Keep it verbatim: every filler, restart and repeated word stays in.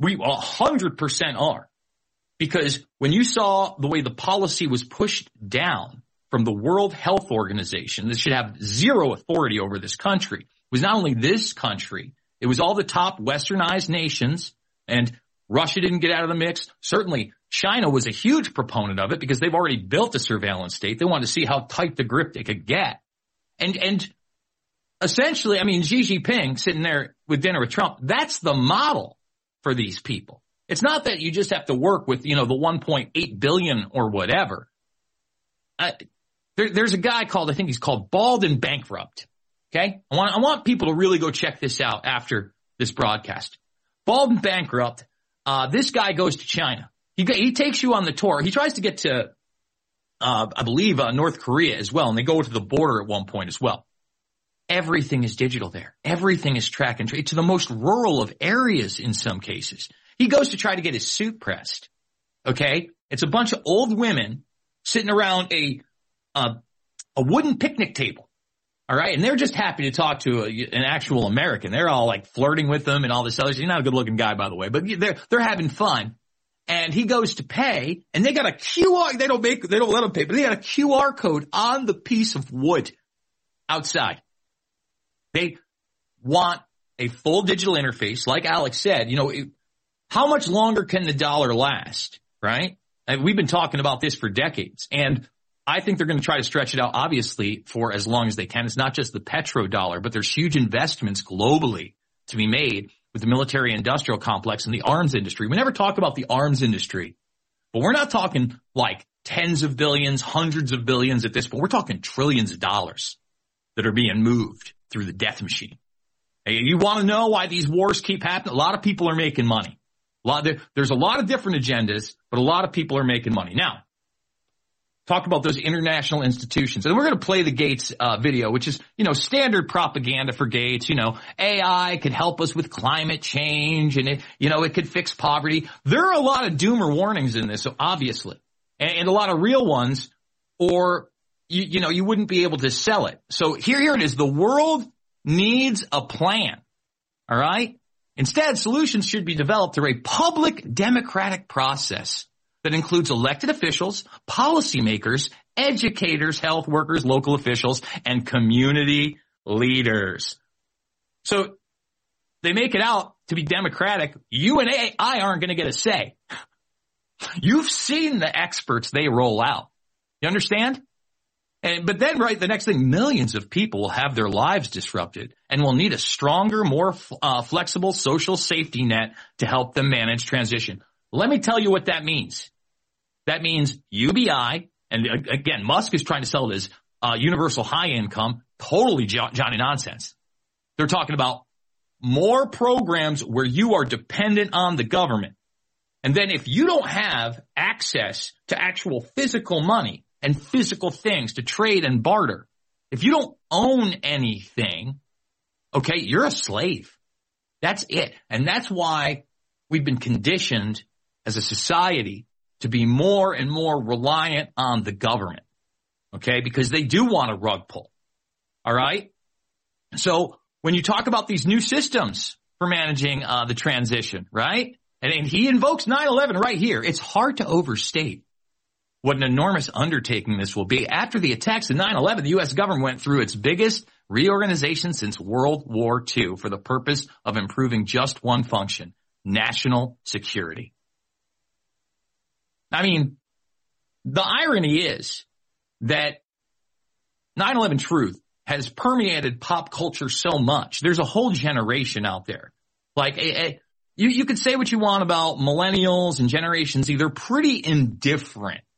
We one hundred percent are. Because when you saw the way the policy was pushed down from the World Health Organization, that should have zero authority over this country, it was not only this country, it was all the top westernized nations, and Russia didn't get out of the mix. Certainly, China was a huge proponent of it because they've already built a surveillance state. They wanted to see how tight the grip they could get. And, and essentially, I mean, Xi Jinping sitting there with dinner with Trump, that's the model for these people. It's not that you just have to work with, you know, the one point eight billion or whatever. I, there, there's a guy called, I think he's called Bald and Bankrupt. Okay. I want, I want people to really go check this out after this broadcast. Bald and Bankrupt. Uh, this guy goes to China. He, he takes you on the tour. He tries to get to, uh, I believe, uh, North Korea as well. And they go to the border at one point as well. Everything is digital there. Everything is track and trace to the most rural of areas in some cases. He goes to try to get his suit pressed. Okay. It's a bunch of old women sitting around a, uh, a wooden picnic table. All right. And they're just happy to talk to a, an actual American. They're all like flirting with them and all this other. He's not a good looking guy, by the way, but they're, they're having fun. And he goes to pay and they got a Q R. They don't make, they don't let him pay, but they got a Q R code on the piece of wood outside. They want a full digital interface. Like Alex said, you know, it, how much longer can the dollar last, right? And we've been talking about this for decades. And I think they're going to try to stretch it out, obviously, for as long as they can. It's not just the petrodollar, but there's huge investments globally to be made with the military industrial complex and the arms industry. We never talk about the arms industry, but we're not talking like tens of billions, hundreds of billions at this point. We're talking trillions of dollars that are being moved through the death machine. Hey, you want to know why these wars keep happening? A lot of people are making money. A lot of, there's a lot of different agendas, but a lot of people are making money. Now, talk about those international institutions. And we're going to play the Gates uh, video, which is, you know, standard propaganda for Gates. You know, A I could help us with climate change and, it, you know, it could fix poverty. There are a lot of doomer warnings in this, so obviously, and, and a lot of real ones, or, you, you know, you wouldn't be able to sell it. So here, here it is. The world needs a plan. All right. Instead, solutions should be developed through a public democratic process that includes elected officials, policymakers, educators, health workers, local officials, and community leaders. So they make it out to be democratic. You and A I aren't going to get a say. You've seen the experts they roll out. You understand? And, but then, right, the next thing, millions of people will have their lives disrupted and will need a stronger, more uh, flexible social safety net to help them manage transition. Let me tell you what that means. That means U B I, and again, Musk is trying to sell it as uh, universal high income, totally jo- Johnny nonsense. They're talking about more programs where you are dependent on the government. And then if you don't have access to actual physical money and physical things to trade and barter, if you don't own anything, okay, you're a slave. That's it. And that's why we've been conditioned as a society to be more and more reliant on the government, okay, because they do want a rug pull, all right? So when you talk about these new systems for managing uh, the transition, right, and, and he invokes nine eleven right here, it's hard to overstate what an enormous undertaking this will be. After the attacks of nine eleven, the U S government went through its biggest reorganization since World War Two for the purpose of improving just one function, national security. I mean, the irony is that nine eleven truth has permeated pop culture so much. There's a whole generation out there. Like, a, a, you, you could say what you want about millennials and Generation Z. They're pretty indifferent